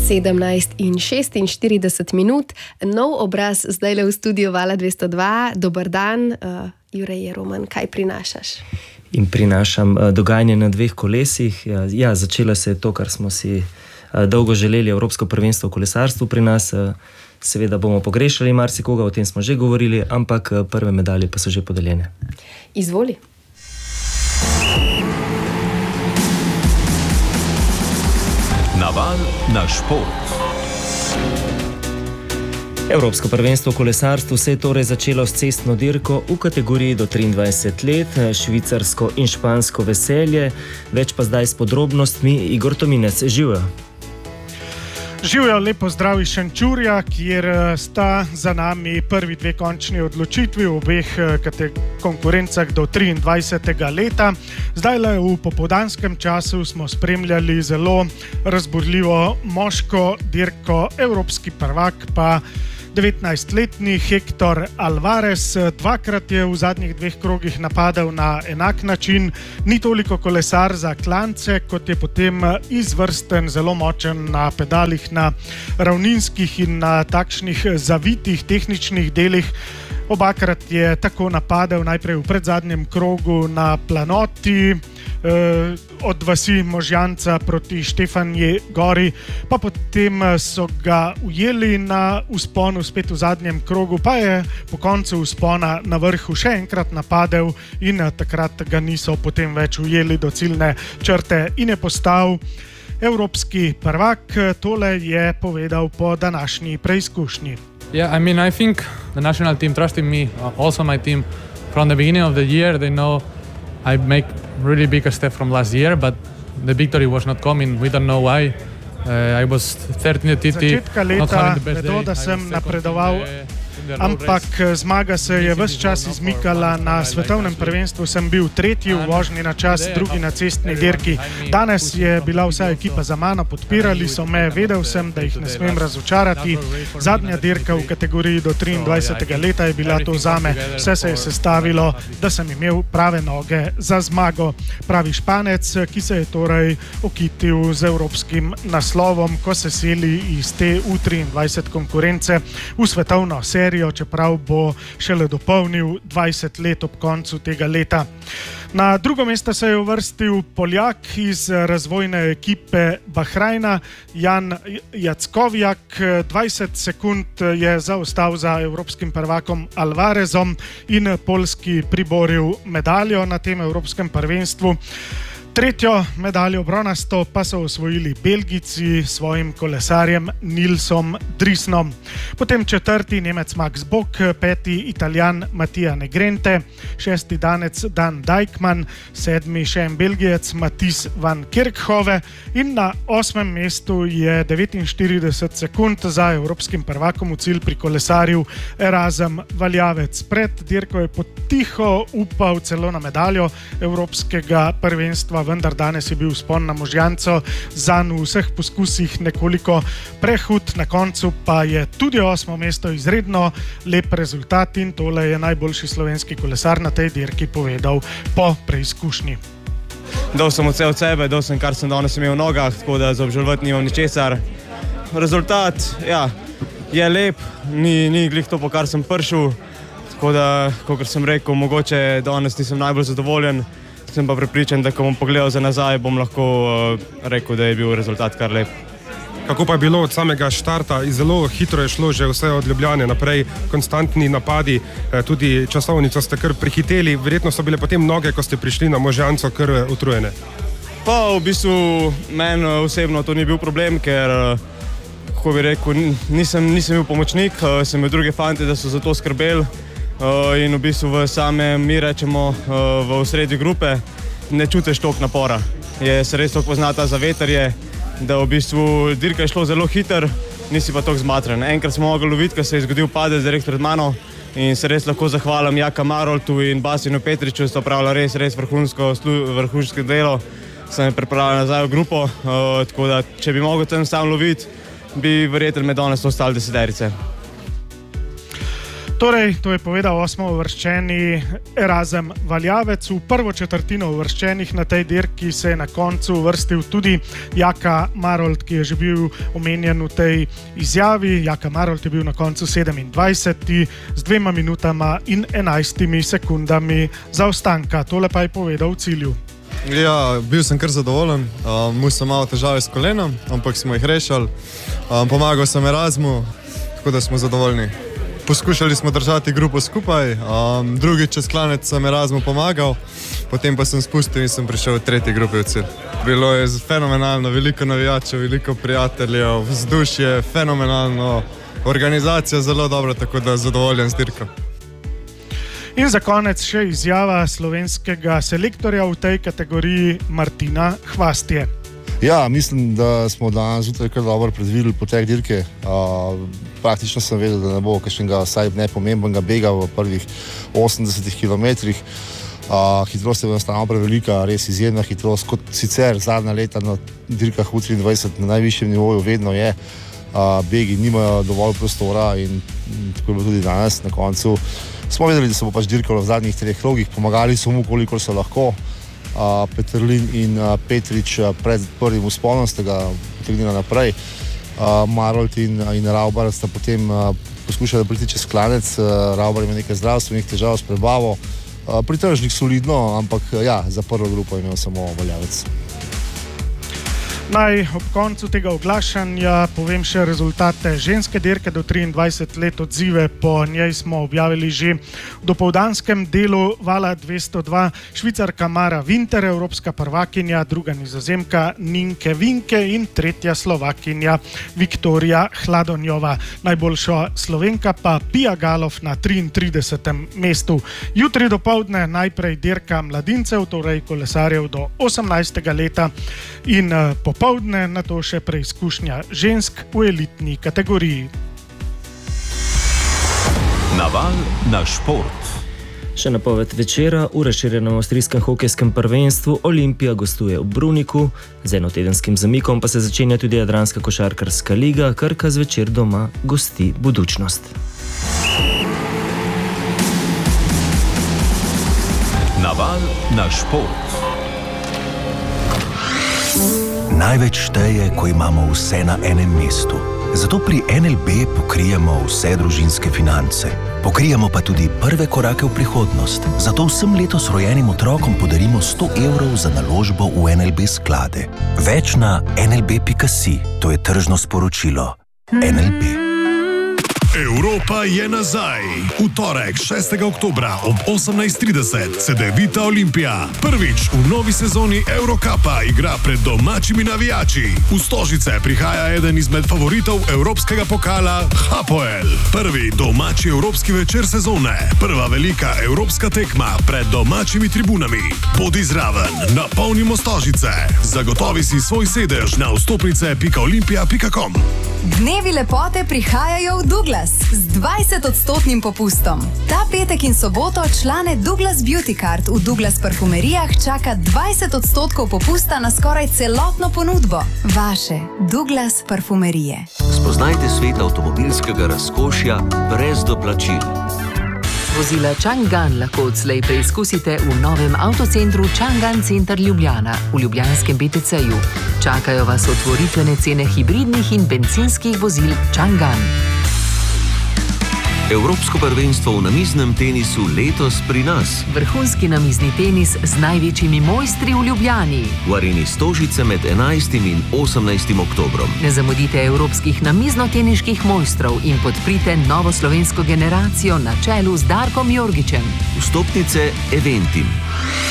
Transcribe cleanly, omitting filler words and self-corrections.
17:46, nov obraz zdaj le v studiu Vala 202. Dober dan, Jure Roman, kaj prinašaš? In prinašam dogajanje na dveh kolesih. Ja, začelo se je to, kar smo si dolgo želeli, Evropsko prvenstvo v kolesarstvu pri nas. Seveda bomo pogrešali marsikoga, o tem smo že govorili, ampak prve medalje pa so že podeljene. Izvoli. Naval na šport. Evropsko prvenstvo v kolesarstvu se je torej začelo s cestno dirko v kategoriji do 23 let, švicarsko in špansko veselje. Več pa zdaj s podrobnostmi. Igor Tominec, živijo. Živijo, lepo zdrav iz Šenčurja, kjer sta za nami prvi dve končni odločitvi v obeh konkurencah do 23. leta. Zdaj le v popoldanskem času smo spremljali zelo razburljivo moško dirko. Evropski prvak pa 19-letni Hector Alvarez. Dvakrat je v zadnjih dveh krogih napadal na enak način. Ni toliko kolesar za klance, kot je potem izvrsten, zelo močen na pedalih, na ravninskih in na takšnih zavitih tehničnih delih. Obakrat je tako napadel najprej v predzadnjem krogu na planoti, od vasi Možjanca proti Štefanji gori, pa potem so ga ujeli na vzponu spet v zadnjem krogu, pa je po koncu vzpona na vrhu še enkrat napadel in takrat ga niso potem več ujeli do ciljne črte in je postal evropski prvak. Tole je povedal po današnji preizkušnji. Yeah, I mean, I think the national team trusted me, also my team, from the beginning of the year. They know I make really big a step from last year, but the victory was not coming. We don't know why. I was 13 at TT, začetka leta vedo, da sem napredoval, ampak zmaga se je ves čas izmikala. Na svetovnem prvenstvu sem bil tretji v vožnji na čas, drugi na cestni dirki. Danes je bila vsa ekipa za mano, podpirali so me, vedel sem, da jih ne smem razočarati. Zadnja dirka v kategoriji do 23. leta je bila to zame. Vse se je sestavilo, da sem imel prave noge za zmago. Pravi Španec, ki se je torej okitil z evropskim naslovom, ko se seli iz te U23 konkurence v svetovno serijo, čeprav bo šele dopolnil 20 let ob koncu tega leta. Na drugo mesto se je uvrstil Poljak iz razvojne ekipe Bahrajna, Jan Jackowiak. 20 sekund je zaostal za evropskim prvakom Alvarezom in Poljski priboril medaljo na tem evropskem prvenstvu. Tretjo medaljo bronasto pa so osvojili Belgijci s svojim kolesarjem Nilsom Drisnom. Potem četrti Nemec Max Bock, peti Italijan Mattia Negrente, šesti Danec Dan Dijkman, sedmi še en Belgijec Matthijs van Kerkhove in na 8. mestu je 49 sekund za evropskim prvakom v cilj pri kolesarju Erazem Valjavec. Pred dirko je potiho upal celo na medaljo evropskega prvenstva, vendar danes je bil vzpon na Možjanco zanj v vseh poskusih nekoliko prehud. Na koncu pa je tudi 8. mesto izredno lep rezultat in tole je najboljši slovenski kolesar na tej dirki povedal po preizkušnji. Dal sem vse od sebe, dal sem kar sem danes imel v nogah, tako da za obžalovati nimam ničesar. Rezultat, ja, je lep, ni glih to, po kar sem prišel, tako da, kakor sem rekel, mogoče danes nisem najbolj zadovoljen. Sem pa prepričan, da ko bom pogledal za nazaj, bom lahko rekel, da je bil rezultat kar lep. Kako pa je bilo od samega štarta? Zelo hitro je šlo že vse od Ljubljane naprej, konstantni napadi, tudi časovnico ste kar prehiteli, verjetno so bile potem noge, ko ste prišli na Možjanco, kar utrujene. Pa v bistvu meni osebno to ni bil problem, ker, kako bi rekel, nisem bil pomočnik, sem imel druge fante, da so za to skrbeli. In v bistvu mi rečemo v osredju grupe ne čutiš toliko napora. Se res toliko poznata za veterje, da v bistvu dirka je šlo zelo hiter, nisi pa toliko zmatren. Enkrat smo mogli loviti, ko se je zgodil padec direkt pred mano in se res lahko zahvalim Jaka Maroltu in Basinu Petriču, so pravila res vrhunsko delo. Sem pripravljen nazaj v grupo, tako da če bi mogel tam sam loviti, bi verjetno med danes ostali deseterice. Torej, to je povedal 8. uvrščeni Erazem Valjavec. V prvo četrtino uvrščenih na tej dirki se je na koncu uvrstil tudi Jaka Marolt, ki je že bil omenjen v tej izjavi. Jaka Marolt je bil na koncu 27. z 2 minutama in 11 sekundami zaostanka. Tole pa je povedal v cilju. Ja, bil sem kar zadovoljen. Imel sem malo težave s kolenom, ampak smo jih rešili. Pomagal sem Erazmu, tako da smo zadovoljni. Poskušali smo držati grupo skupaj, drugi čez klanec sem Erazmu pomagal, potem pa sem spustil in sem prišel v tretji grupi v cilj. Bilo je fenomenalno, veliko navijačev, veliko prijateljev, vzdušje, fenomenalno, organizacija zelo dobra, tako da zadovoljen z dirko. In za konec še izjava slovenskega selektorja v tej kategoriji Martina Hvastije. Ja, mislim, da smo danes zjutraj kar dobro predvideli potek dirke. Praktično sem vedel, da ne bo kakšnega vsaj nepomembnega bega v prvih 80 km. Hitrost je enostavno prevelika, res izjemna hitrost, kot sicer zadnja leta na dirkah U23 na najvišjem nivoju vedno je. Begi nimajo dovolj prostora in tako je bilo tudi danes na koncu. Smo vedeli, da se bo pač dirkalo v zadnjih 3 krogih, pomagali so mu, kolikor so lahko. Peterlin in Petrič pred prvim vzponom sta ga potegnila naprej. Marolt in Raubar sta potem poskušali priti čez klanec. Raubar ima nekaj zdravstvenih težav s prebavo. Pritržnik solidno, ampak ja, za prvo grupo je imel samo Valjavec. Naj ob koncu tega oglašanja povem še rezultate ženske dirke do 23 let. Odzive po njej smo objavili že v dopoldanskem delu vala 202. Švicarka Mara Winter, evropska prvakinja, druga Nizozemka Ninke Vinke in tretja Slovakinja Viktorija Hladonjova. Najboljša Slovenka pa Pia Galof na 33. mestu. Jutri dopoldne najprej dirka mladincev, torej kolesarjev do 18. leta in popoldne na to še preizkušnja žensk v elitni kategoriji. Naval na šport. Še napoved večera. V razširjenem avstrijskem hokejskem prvenstvu Olimpija gostuje v Bruniku, z enotedenskim zamikom pa se začenja tudi Jadranska košarkarska liga. Krka zvečer doma gosti Budućnost. Naval na šport. Največ šteje, ko imamo vse na enem mestu. Zato pri NLB pokrijemo vse družinske finance. Pokrijemo pa tudi prve korake v prihodnost. Zato vsem letos rojenim otrokom podarimo 100 evrov za naložbo v NLB sklade. Več na nlb.si, to je tržno sporočilo. NLB. Evropa je nazaj. V torek, 6. oktobra ob 18:30 Cedevita Olimpija prvič v novi sezoni Eurocupa igra pred domačimi navijači. V Stožice prihaja eden izmed favoritov evropskega pokala Hapoel. Prvi domači evropski večer sezone. Prva velika evropska tekma pred domačimi tribunami. Bodi zraven, napolnimo Stožice. Zagotovi si svoj sedež na vstopnice.olimpija.com. Dnevi lepote prihajajo v Douglas z 20% popustom. Ta petek in soboto člane Douglas Beauty Card v Douglas parfumerijah čaka 20% popusta na skoraj celotno ponudbo. Vaše Douglas parfumerije. Spoznajte svet avtomobilskega razkošja brez doplačil. Vozila Chang'an lahko odslej preizkusite v novem avtocentru Chang'an Center Ljubljana v ljubljanskem BTC-ju. Čakajo vas otvoritvene cene hibridnih in bencinskih vozil Chang'an. Evropsko prvenstvo v namiznem tenisu letos pri nas. Vrhunski namizni tenis z največjimi mojstri v Ljubljani. V areni Stožice med 11. in 18. oktobrom. Ne zamudite evropskih namizno-teniških mojstrov in podprite novo slovensko generacijo na čelu z Darkom Jorgičem. Vstopnice Eventim.